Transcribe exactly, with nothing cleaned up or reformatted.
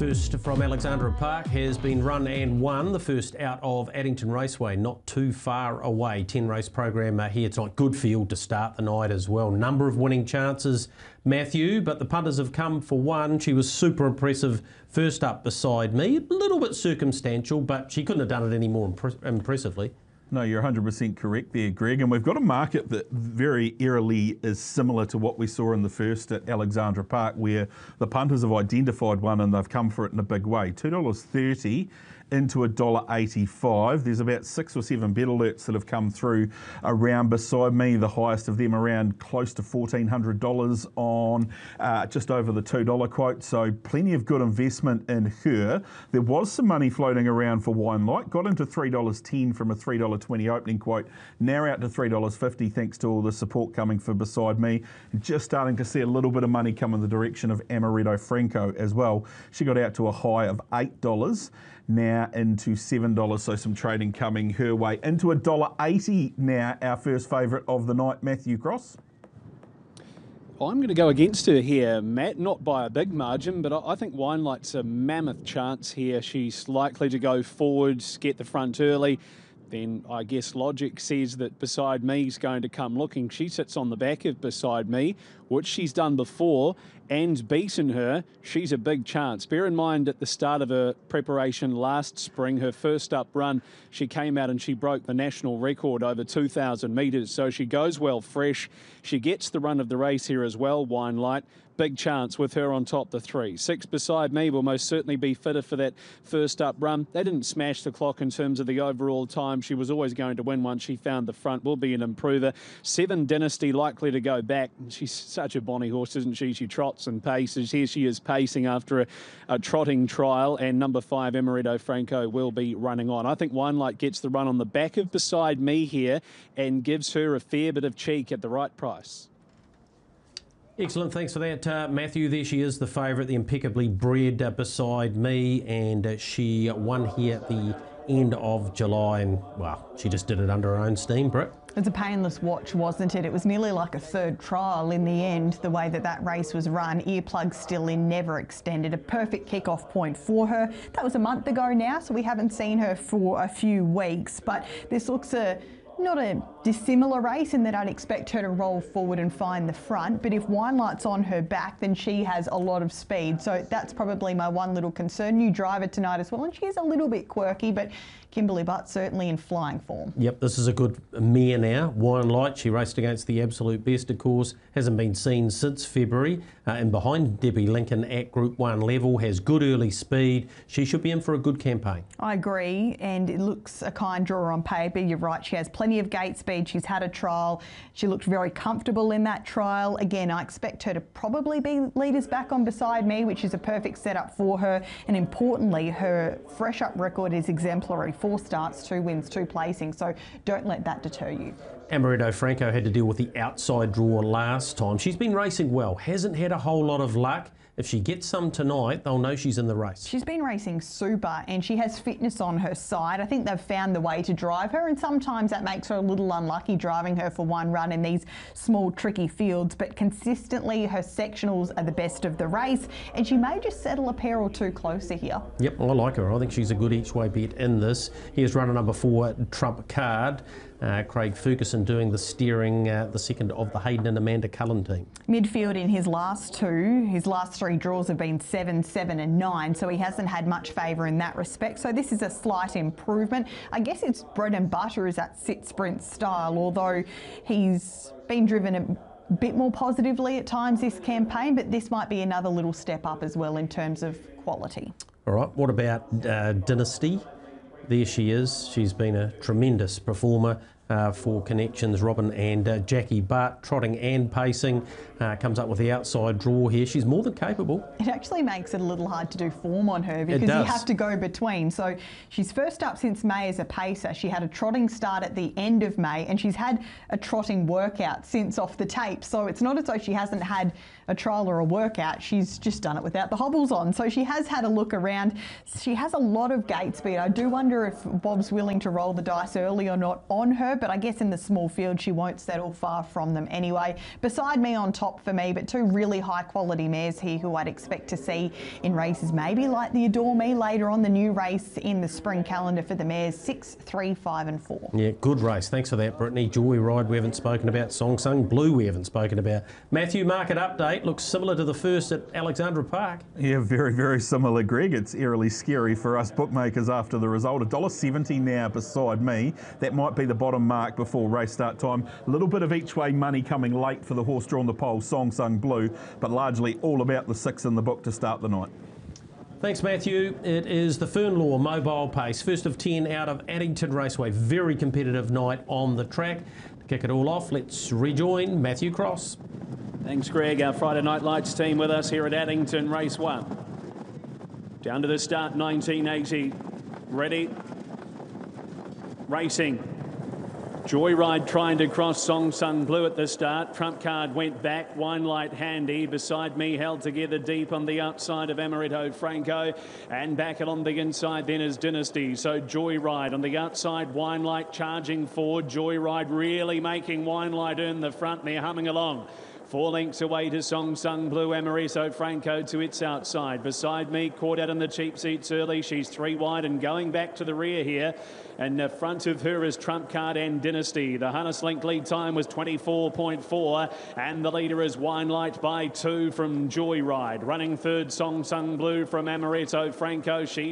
First from Alexandra Park has been run and won. The first out of Addington Raceway, not too far away. ten race program uh, here tonight. Good field to start the night as well. Number of winning chances, Matthew, but the punters have come for one. She was super impressive first up beside me. A little bit circumstantial, but she couldn't have done it any more impre- impressively. No, you're one hundred percent correct there, Greg. And we've got a market that very eerily is similar to what we saw in the first at Alexandra Park, where the punters have identified one and they've come for it in a big way. two dollars thirty into one dollar eighty-five. There's about six or seven bet alerts that have come through around beside me, the highest of them around close to fourteen hundred dollars on uh, just over the two dollar quote. So plenty of good investment in her. There was some money floating around for Wine Light. Got into three dollars ten from a three dollars twenty opening quote. Now out to three dollars fifty thanks to all the support coming for beside me. Just starting to see a little bit of money come in the direction of Amaretto Franco as well. She got out to a high of eight dollars. Now into seven dollars, so some trading coming her way. Into one dollar eighty now, our first favourite of the night, Matthew Cross. I'm going to go against her here, Matt, not by a big margin, but I think Wine Light's a mammoth chance here. She's likely to go forwards, get the front early. Then I guess logic says that Beside Me's going to come looking. She sits on the back of Beside Me, which she's done before, and beaten her. She's a big chance. Bear in mind at the start of her preparation last spring, her first up run, she came out and she broke the national record over two thousand metres. So she goes well fresh. She gets the run of the race here as well, Wine Light. Big chance with her on top the three. Six Beside Me will most certainly be fitter for that first up run. They didn't smash the clock in terms of the overall time. She was always going to win once she found the front. Will be an improver. Seven Dynasty likely to go back. She's such a bonny horse, isn't she? She trots and paces. Here she is pacing after a, a trotting trial. And number five, Amaretto Franco, will be running on. I think Wine Light gets the run on the back of Beside Me here and gives her a fair bit of cheek at the right price. Excellent, thanks for that, uh, Matthew. There she is, the favourite, the impeccably bred uh, Beside Me, and uh, she won here at the end of July, and, well, she just did it under her own steam, Britt. It's a painless watch, wasn't it? It was nearly like a third trial in the end, the way that that race was run. Earplugs still in, never extended. A perfect kick-off point for her. That was a month ago now, so we haven't seen her for a few weeks, but this looks a... not a dissimilar race in that I'd expect her to roll forward and find the front, but if Wine Light's on her back, then she has a lot of speed. So that's probably my one little concern. New driver tonight as well, and she is a little bit quirky, but Kimberly Butt certainly in flying form. Yep, this is a good mare now. Wine Light, she raced against the absolute best, of course, hasn't been seen since February, uh, and behind Debbie Lincoln at Group one level, has good early speed. She should be in for a good campaign. I agree, and it looks a kind draw on paper. You're right, she has plenty of gate speed. She's had a trial. She looked very comfortable in that trial. Again, I expect her to probably be leaders back on Beside Me, which is a perfect setup for her. And importantly, her fresh up record is exemplary. Four starts, two wins, two placings. So don't let that deter you. Amaretto Franco had to deal with the outside draw last time. She's been racing well, hasn't had a whole lot of luck. If she gets some tonight, they'll know she's in the race. She's been racing super and she has fitness on her side. I think they've found the way to drive her, and sometimes that makes her a little unlucky driving her for one run in these small, tricky fields, but consistently her sectionals are the best of the race, and she may just settle a pair or two closer here. Yep, I like her. I think she's a good each-way bet in this. Here's runner number four, Trump Card. Uh, Craig Ferguson doing the steering, uh, the second of the Hayden and Amanda Cullen team. Midfield in his last two, his last three draws have been seven, seven and nine, so he hasn't had much favour in that respect. So this is a slight improvement. I guess its bread and butter is that sit sprint style, although he's been driven a bit more positively at times this campaign, but this might be another little step up as well in terms of quality. All right, what about uh, Dynasty? There she is. She's been a tremendous performer uh, for Connections, Robin and uh, Jackie Butt, trotting and pacing. Uh, comes up with the outside draw here. She's more than capable. It actually makes it a little hard to do form on her because you have to go between. So she's first up since May as a pacer. She had a trotting start at the end of May and she's had a trotting workout since off the tape. So it's not as though she hasn't had a trial or a workout. She's just done it without the hobbles on. So she has had a look around. She has a lot of gate speed. I do wonder if Bob's willing to roll the dice early or not on her, but I guess in the small field she won't settle far from them anyway. Beside me on top for me, but two really high quality mares here who I'd expect to see in races maybe like the Adore Me later on, the new race in the spring calendar for the mares, six, three, five and four. Yeah, good race. Thanks for that, Brittany. Joyride we haven't spoken about. Song Sung Blue we haven't spoken about. Matthew, market update looks similar to the first at Alexandra Park. Yeah, very, very similar, Greg. It's eerily scary for us bookmakers after the result. one dollar seventy now beside me. That might be the bottom mark before race start time. A little bit of each way money coming late for the horse drawn the pole, Song Sung Blue, but largely all about the six in the book to start the night. Thanks, Matthew. It is the Fernlaw Mobile Pace, first of ten out of Addington Raceway. Very competitive night on the track. To kick it all off, let's rejoin Matthew Cross. Thanks, Greg. Our Friday Night Lights team with us here at Addington Race one. Down to the start, nineteen eighty. Ready. Racing. Joyride trying to cross Song Sung Blue at the start. Trump card went back. Wine Light handy. Beside me, held together deep on the outside of Amaretto Franco. And back along the inside then is Dynasty. So Joyride on the outside. Wine Light charging forward. Joyride really making Wine Light earn the front. They're humming along. Four lengths away to Song Sung Blue, Amaretto Franco to its outside. Beside me, caught out in the cheap seats early. She's three wide and going back to the rear here. And in front of her is Trump Card and Dynasty. The Harness Link lead time was twenty-four point four. And the leader is Wine Light by two from Joyride. Running third, Song Sung Blue from Amaretto Franco. She's